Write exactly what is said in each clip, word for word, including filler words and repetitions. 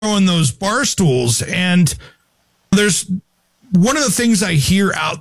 throwing those bar stools. And there's one of the things I hear out,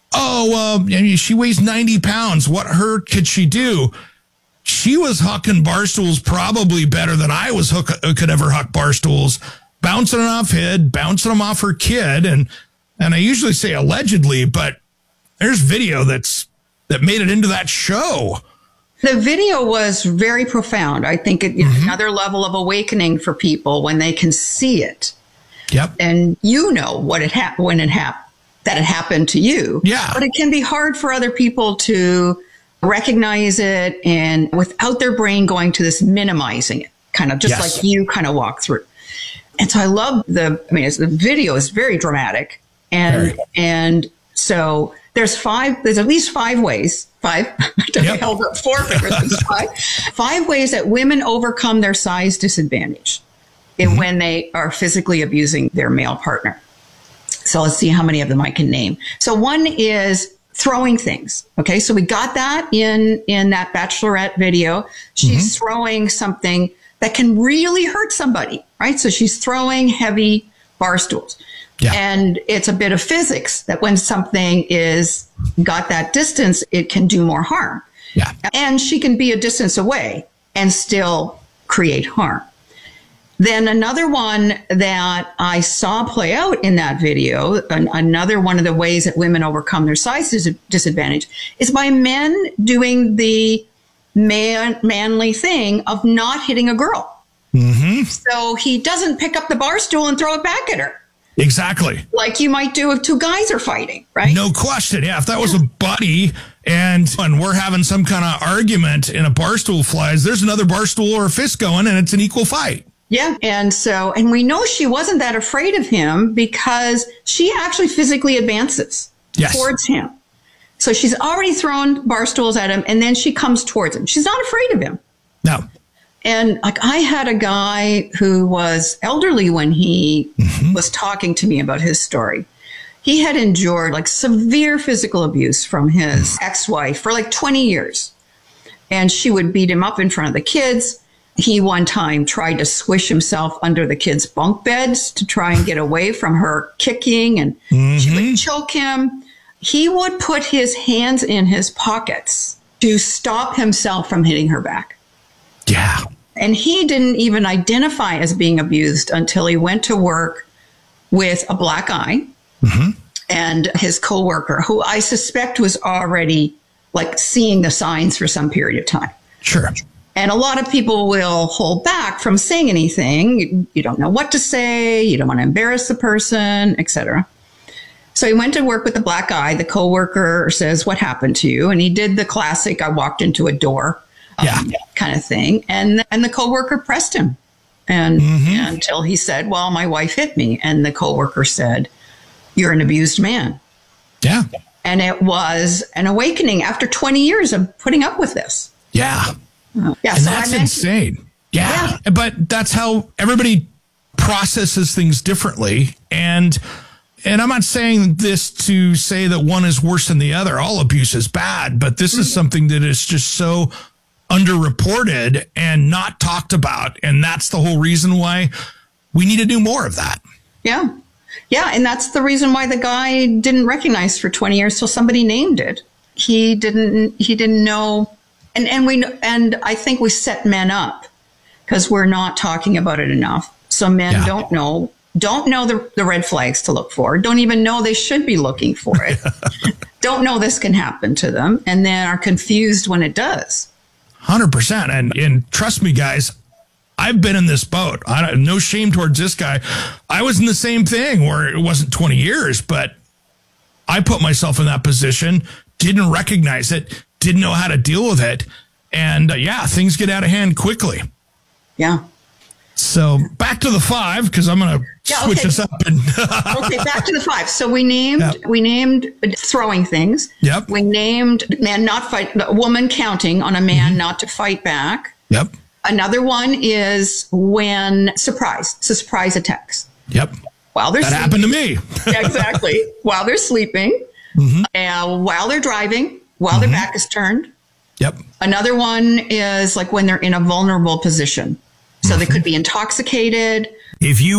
oh, uh, she weighs ninety pounds. What hurt could she do? She was hucking bar stools probably better than I was hook, could ever huck bar stools, bouncing them off head, bouncing them off her kid. And, and I usually say allegedly, but there's video that's, that made it into that show. The video was very profound. I think it's mm-hmm. another level of awakening for people when they can see it. Yep. And you know what it happened when it happened, that it happened to you. Yeah. But it can be hard for other people to recognize it and without their brain going to this minimizing it, kind of just yes. like you kind of walk through. And so I love the, I mean, it's, the video is very dramatic. And, very. and so there's five, there's at least five ways, five, yep. held up four fingers, five, five ways that women overcome their size disadvantage mm-hmm. when they are physically abusing their male partner. So let's see how many of them I can name. So one is throwing things. Okay. So we got that in, in that Bachelorette video. She's mm-hmm. throwing something that can really hurt somebody, right? So she's throwing heavy bar stools. Yeah. And it's a bit of physics that when something is got that distance, it can do more harm. Yeah. And she can be a distance away and still create harm. Then another one that I saw play out in that video, an, another one of the ways that women overcome their size dis- disadvantage is by men doing the man, manly thing of not hitting a girl. Mm-hmm. So he doesn't pick up the bar stool and throw it back at her. Exactly. Like you might do if two guys are fighting, right? No question. Yeah. If that was a buddy and, and we're having some kind of argument and a bar stool flies, there's another bar stool or a fist going and it's an equal fight. Yeah. And so, and we know she wasn't that afraid of him because she actually physically advances yes. towards him. So she's already thrown bar stools at him and then she comes towards him. She's not afraid of him. No. And like I had a guy who was elderly when he mm-hmm. was talking to me about his story. He had endured like severe physical abuse from his mm-hmm. ex-wife for like twenty years. And she would beat him up in front of the kids. He one time tried to swish himself under the kids' bunk beds to try and get away from her kicking, and mm-hmm. she would choke him. He would put his hands in his pockets to stop himself from hitting her back. Yeah. And he didn't even identify as being abused until he went to work with a black eye mm-hmm. and his coworker, who I suspect was already like seeing the signs for some period of time. Sure. And a lot of people will hold back from saying anything. You, you don't know what to say. You don't want to embarrass the person, et cetera. So he went to work with the black eye. The coworker says, "What happened to you?" And he did the classic, "I walked into a door." Um, yeah. kind of thing. And and the coworker pressed him and mm-hmm. until he said, "Well, my wife hit me." And the coworker said, "You're an abused man." Yeah. And it was an awakening after twenty years of putting up with this. Yeah. Uh, yeah. And so that's I insane. Yeah. yeah. But that's how everybody processes things differently. And And I'm not saying this to say that one is worse than the other. All abuse is bad, but this mm-hmm. is something that is just so underreported and not talked about. And that's the whole reason why we need to do more of that. Yeah. Yeah. And that's the reason why the guy didn't recognize for twenty years till somebody named it. He didn't, he didn't know. And, and we, and I think we set men up because we're not talking about it enough. So men yeah. don't know, don't know the, the red flags to look for, don't even know they should be looking for it. Don't know this can happen to them, and then are confused when it does. one hundred percent. And, and trust me, guys, I've been in this boat. I don't, no shame towards this guy. I was in the same thing where it wasn't twenty years, but I put myself in that position, didn't recognize it, didn't know how to deal with it. And uh, yeah, things get out of hand quickly. Yeah. So back to the five, because I'm going to yeah, switch okay. this up. And okay, back to the five. So we named yep. we named throwing things. Yep. We named man not fight, a woman counting on a man mm-hmm. not to fight back. Yep. Another one is when surprise, so surprise attacks. Yep. While they're that sleeping. happened to me. Exactly. While they're sleeping, mm-hmm. and while they're driving, while mm-hmm. their back is turned. Yep. Another one is like when they're in a vulnerable position. So they could be intoxicated. If you